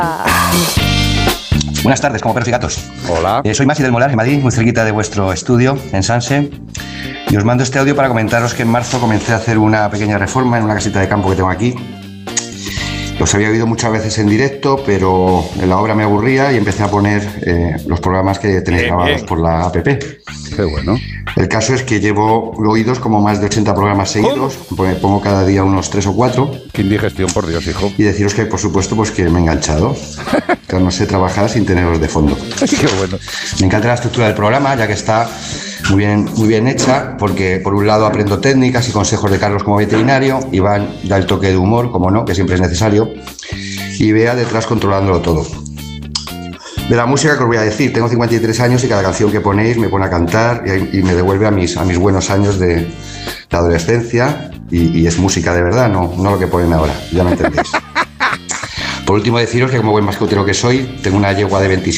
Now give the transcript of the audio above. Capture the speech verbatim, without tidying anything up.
Buenas tardes, como perros y gatos. Hola. Eh, soy Masi del Molar, en Madrid, muy cerquita de vuestro estudio, en Sanse. Y os mando este audio para comentaros que en marzo comencé a hacer una pequeña reforma en una casita de campo que tengo aquí. Os había oído muchas veces en directo, pero en la obra me aburría y empecé a poner eh, los programas que tenéis Bien, grabados bien. por la app. Qué bueno. El caso es que llevo oídos como más de ochenta programas seguidos, pues pongo cada día unos tres o cuatro. Qué indigestión, por Dios, hijo. Y deciros que, por supuesto, pues que me he enganchado. Que no sé trabajar sin teneros de fondo. Qué bueno. Me encanta la estructura del programa, ya que está muy bien, muy bien hecha, porque por un lado aprendo técnicas y consejos de Carlos como veterinario, Iván da el toque de humor, como no, que siempre es necesario, y Bea detrás controlándolo todo. De la música que os voy a decir, tengo cincuenta y tres años y cada canción que ponéis me pone a cantar y, y me devuelve a mis, a mis buenos años de, de adolescencia, y, y es música de verdad, no, no lo que ponen ahora, ya me entendéis. Por último, deciros que como buen mascotero que soy, tengo una yegua de veintisiete